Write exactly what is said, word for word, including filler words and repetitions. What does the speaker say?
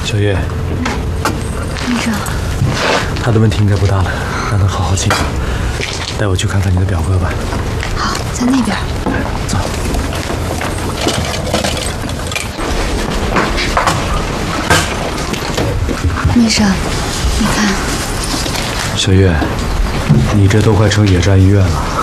小月， 医生， 他的问题应该不大了，让他好好静养。带我去看看你的表哥吧。 好，在那边。 走。 医生，你看， 小月，你这都快成野战医院了。